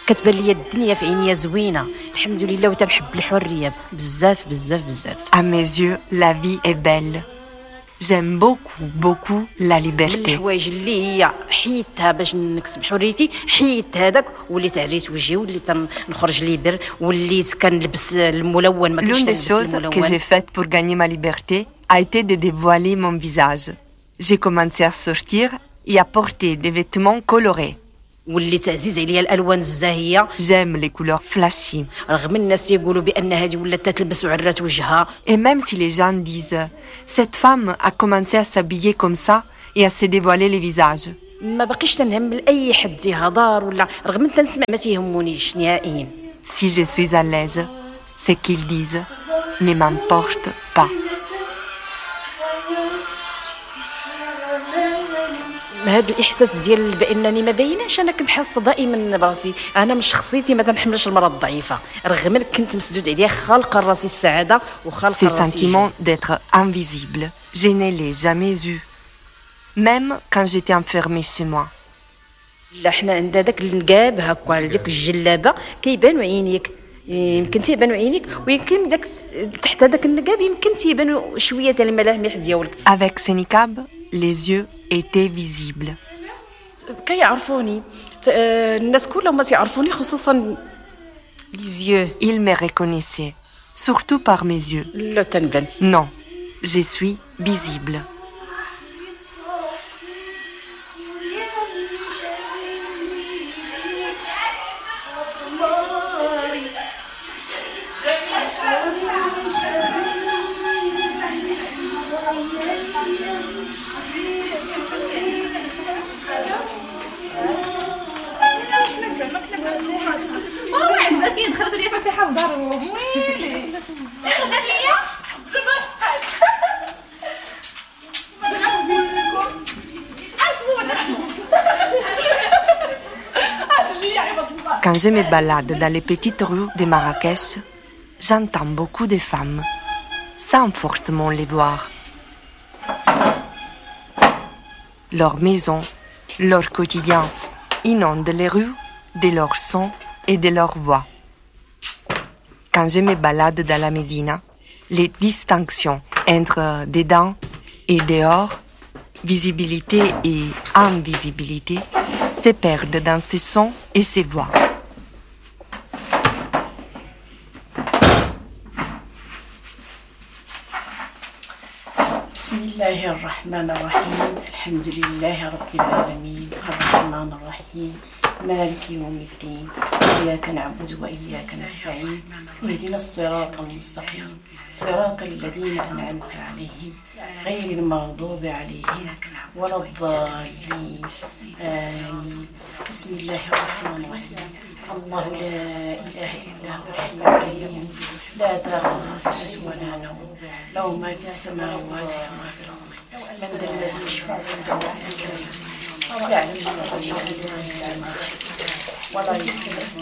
كتبان ليا الدنيا في عينيا زوينه الحمد لله وتنحب الحريه بزاف بزاف بزاف. À mes yeux, la vie est belle. J'aime beaucoup, beaucoup la من liberté. الحوايج اللي هي حيدتها باش نكسب حريتي حيدت هذاك وليت عريت وجهي وليت نخرج ليبر وليت كنلبس الملون ما كنتش L'une des نلبس choses que الملون. j'ai faites pour gagner ma liberté a été de dévoiler mon visage. J'ai commencé à sortir et à porter des vêtements colorés. وليت عزيز عليا الالوان الزاهيه J'aime les couleurs flashy. رغم الناس يقولوا بان هذه ولات تلبس وعرات وجهها. Et même si les gens disent « Cette femme a commencé à s'habiller comme ça et à se dévoiler les visages », ما باقيش تنهم لاي حد يهضر ولا رغم تنسمع ما تيهمونيش نهائيا. si je suis à l'aise, ce qu'ils disent ne m'importe pas. هذا الاحساس ديال بانني ما بايناش انا كنحس دائما براسي انا من شخصيتي ما تنحملش المراه الضعيفه رغم كنت مسدود عليا خالق راسي السعاده وخالق Ces راسي sentiments d'être invisible, je ne l'ai jamais eu. Même quand j'étais enfermée chez moi. لا حنا عندنا داك النقاب هكا على ديك الجلابه كيبانوا عينيك يمكن تيبانوا عينيك ويمكن داك تحت هذاك النقاب يمكن تيبانوا شويه ديال الملامح ديالك. Avec ce niqab, les yeux étaient visibles. كيعرفوني الناس كلهم ما تيعرفوني خصوصا ليزيو. Ils me reconnaissaient, surtout par mes yeux. لا تنبان. Non, je suis visible. اكيد دخلت لي فسيحه في دار ويلي غزات ليا Quand je me balade dans les petites rues de Marrakech, j'entends beaucoup de femmes, sans forcément les voir. Leurs maisons, leur quotidien inondent les rues de leurs sons et de leur voix. Quand je me balade dans la Médina, les distinctions entre dedans et dehors, visibilité et invisibilité, se perdent dans ces sons et ces voix. بسم الله الرحمن الرحيم الحمد لله رب العالمين الرحمن الرحيم مالك يوم الدين إياك نعبد وإياك نستعين اهدنا الصراط المستقيم صراط الذين أنعمت عليهم غير المغضوب عليهم ولا الضالين آمين. بسم الله الرحمن الرحيم الله لا إله إلا هو الحي القيوم لا تأخذه سنة ولا نوم له ما في السماوات وما في الأرض من ذا الذي يشفع عنده إلا يعلم ما ولا يكلف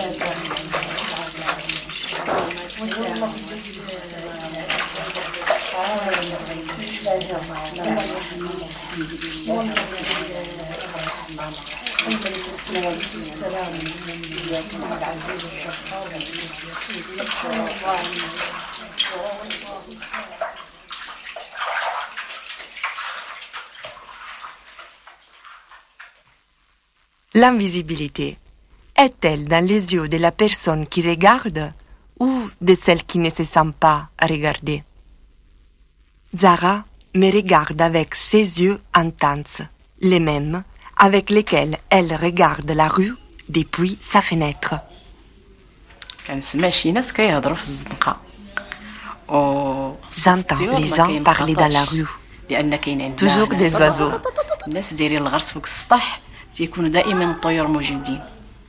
L'invisibilité est-elle dans les yeux de la personne qui regarde ou de celle qui ne se sent pas regarder? Zara me regarde avec ses yeux intenses, les mêmes avec lesquels elle regarde la rue depuis sa fenêtre. كنسمع شي ناس كيهضروا في الزنقه J'entends les gens parler dans la rue. لان كاين عندنا Toujours des oiseaux. الناس دايرين الغرس فوق السطح تيكونوا دائما الطيور موجودين.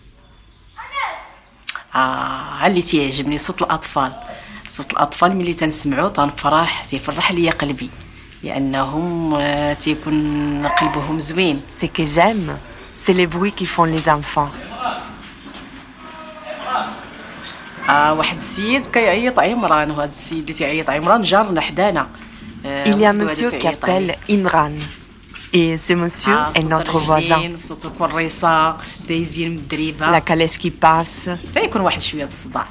اللي تيعجبني صوت الاطفال. صوت الاطفال ملي تنسمعو تنفرح تيفرح ليا قلبي لانهم تيكون قلبهم زوين. Ce que j'aime, c'est les bruits qui font les enfants. واحد السيد كيعيط عمران وهذا السيد اللي تيعيط عمران جارنا حدانا. Il y a un monsieur qui appelle Imran. Et ce monsieur est notre voisin. صوت الكريسه دايزين من الدريبه. La calèche qui passe. تيكون واحد شويه الصداع.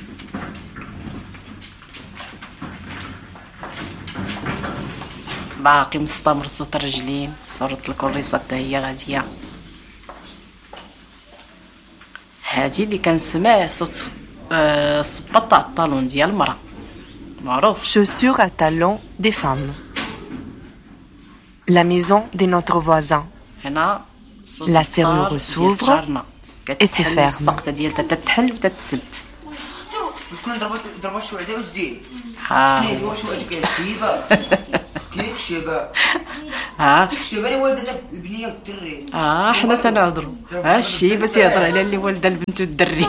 باقي مستمر صوت الرجلين، صوت الكريسه حتى هي غاديه. هادي اللي كنسمع صوت الصباط تاع الطالون ديال المراه معروف. Chaussures à talons des femmes. La maison de notre voisin. هنا صوت La serrure s'ouvre et se ferme. السقطه ديالها تتحل وتتسد. شكون ضربوا الشوعده والزين ها هو شوعده كالشيبه كيك شيبه ها الشيبه اللي والدتها البنيه والدري حنا تنهضروا. الشيبه تيهضر على اللي والده البنت والدري.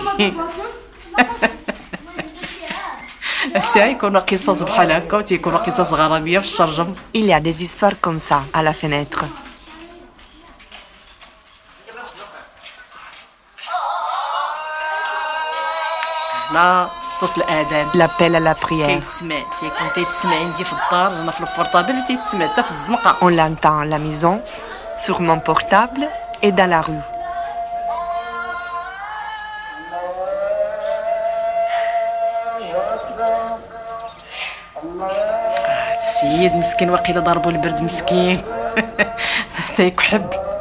يكونوا قصص بحال هكا وتيكونوا قصص غراميه في الشرجم. Il y a des histoires comme ça à la fenêtre. هنا صوت الاذان L'appel à la prière. كيتسمع، تيكون تيتسمع عندي في الدار هنا في البورطابل وتيتسمع حتى في الزنقه. On l'entend à la maison, sur mon portable et dans la rue. السيد مسكين واقيلا ضربوا البرد مسكين تيكحب.